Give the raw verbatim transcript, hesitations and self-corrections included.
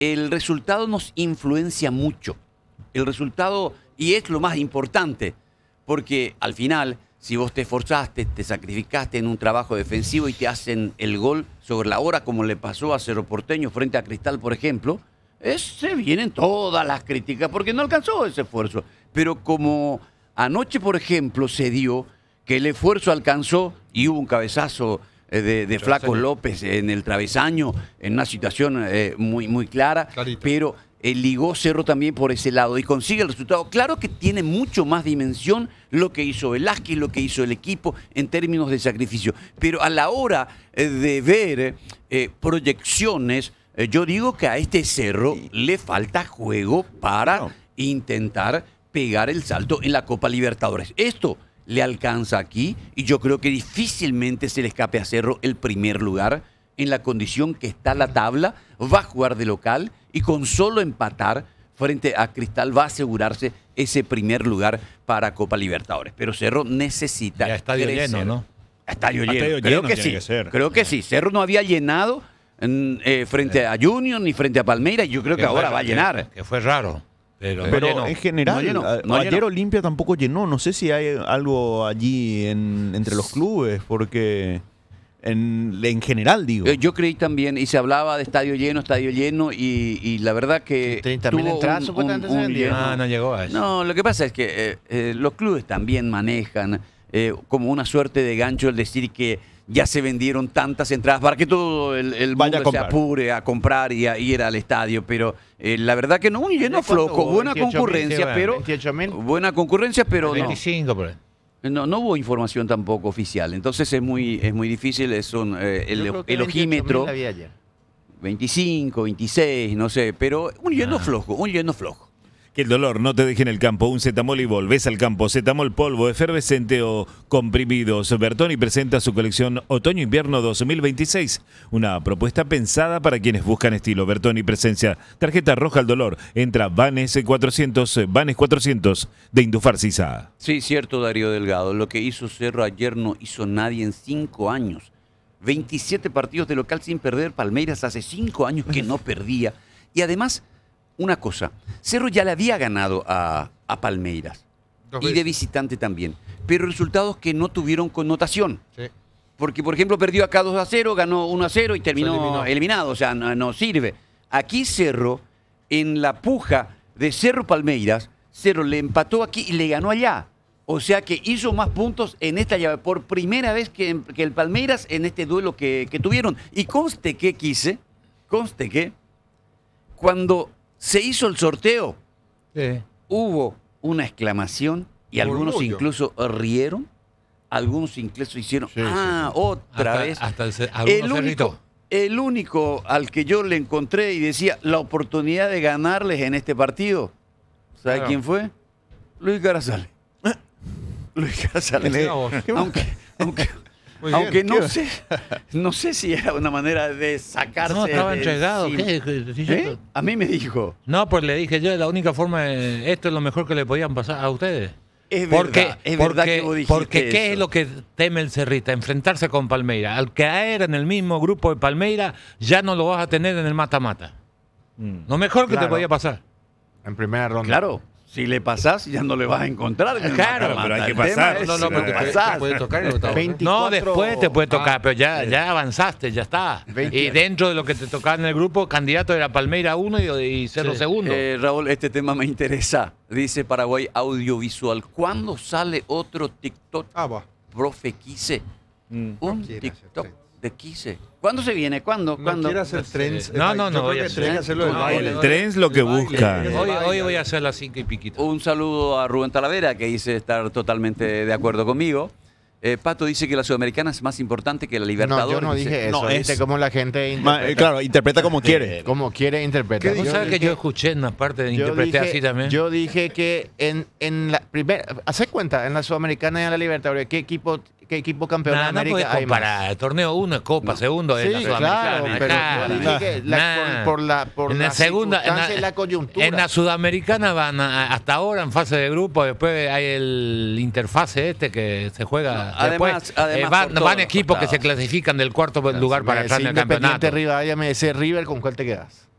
el resultado nos influencia mucho. El resultado, y es lo más importante, porque al final, si vos te esforzaste, te sacrificaste en un trabajo defensivo y te hacen el gol sobre la hora, como le pasó a Cerro Porteño frente a Cristal, por ejemplo, es, se vienen todas las críticas porque no alcanzó ese esfuerzo. Pero como anoche, por ejemplo, se dio que el esfuerzo alcanzó y hubo un cabezazo de, de Flaco López en el travesaño, en una situación eh, muy, muy clara, Clarito. Pero eh, ligó Cerro también por ese lado y consigue el resultado. Claro que tiene mucho más dimensión lo que hizo Velázquez, lo que hizo el equipo en términos de sacrificio, pero a la hora eh, de ver eh, proyecciones, eh, yo digo que a este Cerro le falta juego para no. intentar pegar el salto en la Copa Libertadores. Esto le alcanza aquí y yo creo que difícilmente se le escape a Cerro el primer lugar en la condición que está la tabla. Va a jugar de local y con solo empatar frente a Cristal va a asegurarse ese primer lugar para Copa Libertadores. Pero Cerro necesita ya estadio crecer. lleno, ¿no? Estadio lleno. Estadio creo lleno que sí. Que creo que sí. Cerro no había llenado eh, frente a Junior ni frente a Palmeiras. Yo creo que, que ahora va a llenar. Que, que fue raro. Pero, pero no en general, no llenó, no ayer llenó. Olimpia tampoco llenó. No sé si hay algo allí en, entre los clubes, porque en, en general digo. Yo creí también, y se hablaba de estadio lleno, estadio lleno, y, y la verdad que treinta mil entradas supuestamente se vendieron. No, no llegó a eso. No, lo que pasa es que eh, eh, los clubes también manejan eh, como una suerte de gancho el decir que ya se vendieron tantas entradas para que todo el, el mundo se apure a comprar y a ir al estadio, pero eh, la verdad que no, un lleno flojo, buena concurrencia, pero buena concurrencia, pero veinticinco por ahí. No, no hubo información tampoco oficial, entonces es muy es muy difícil, es un, eh, el, el ojímetro, veinticinco, veintiséis, no sé, pero un lleno ah. flojo, un lleno flojo. Que el dolor no te deje en el campo. Un Zetamol y volvés al campo. Zetamol polvo, efervescente o comprimidos. Bertoni presenta su colección Otoño-Invierno dos mil veintiséis. Una propuesta pensada para quienes buscan estilo. Bertoni presencia tarjeta roja al dolor. Entra Vanes cuatrocientos, Vanes cuatrocientos de Indufar Sisa. Sí, cierto, Darío Delgado. Lo que hizo Cerro ayer no hizo nadie en cinco años. veintisiete partidos de local sin perder. Palmeiras hace cinco años que no perdía. Y además, una cosa, Cerro ya le había ganado a, a Palmeiras y de visitante también, pero resultados que no tuvieron connotación. Sí. Porque, por ejemplo, perdió acá dos a cero, ganó uno a cero y terminó eliminado, o sea, no, no sirve. Aquí Cerro, en la puja de Cerro Palmeiras, Cerro le empató aquí y le ganó allá. O sea que hizo más puntos en esta llave, por primera vez que, que el Palmeiras en este duelo que, que tuvieron. Y conste que quise, conste que, cuando se hizo el sorteo, sí. hubo una exclamación y Por algunos orgullo. incluso rieron, algunos incluso hicieron, sí, ah, sí. otra hasta, vez. Hasta el, el, único, el único al que yo le encontré y decía la oportunidad de ganarles en este partido, ¿sabe claro. quién fue? Luis Garazale. Luis Garazale. Aunque, aunque, aunque no sé, no sé si era una manera de sacarse. No, estaba entregado. Sí. ¿Qué? ¿Eh? A mí me dijo. No, pues le dije yo, la única forma, de, esto es lo mejor que le podían pasar a ustedes. Es porque, verdad, es porque, verdad que vos dijiste porque ¿qué eso? es lo que teme el Cerrita? Enfrentarse con Palmeiras. Al caer en el mismo grupo de Palmeiras, ya no lo vas a tener en el mata-mata. Mm. Lo mejor que claro. te podía pasar. En primera ronda. Claro. Si le pasás, ya no le vas a encontrar. Claro, mata, pero hay que pasar. Es, no, no, porque te, te puede tocar. No, después te puede tocar, ah, pero ya, ya avanzaste, ya está. veinte Y dentro de lo que te tocaba en el grupo, candidato era Palmeiras uno y, y Cerro sí. segundo. Eh, Raúl, este tema me interesa. Dice Paraguay Audiovisual. ¿Cuándo sale otro TikTok? Ah, va. Profe Quise. Mm. Un no TikTok de Quise. ¿Cuándo se viene? ¿Cuándo? No ¿Cuándo? quiero hacer trends. No, no, no. Voy a hacer. No, el tren es lo que busca. Hoy, hoy voy a hacer las cinco y piquito. Un saludo a Rubén Talavera, que dice estar totalmente de acuerdo conmigo. Eh, Pato dice que la Sudamericana es más importante que la Libertadores. No, yo no dije eso. No, ¿Viste es... cómo la gente interpreta? Ma, claro, interpreta como quiere. Como quiere interpretar. ¿Vos sabés que yo escuché en una parte de interpreté dije, así también? Yo dije que en, en la primera... Hacé cuenta, en la Sudamericana y en la Libertadores, ¿qué equipo... ¿Qué equipo campeón nah, de América no hay comparar. El torneo uno es Copa, no. segundo es sí, la Sudamericana. Claro, pero nah, yo dije que la, nah. por, por la, por en la, la segunda, en la, y la coyuntura. En la Sudamericana van a, hasta ahora en fase de grupo, después hay el interfase este que se juega. No, después además, además eh, van, van equipos que se clasifican del cuarto lugar si para entrar en el campeonato. Rival, ya me dice River, ¿con cuál te quedas?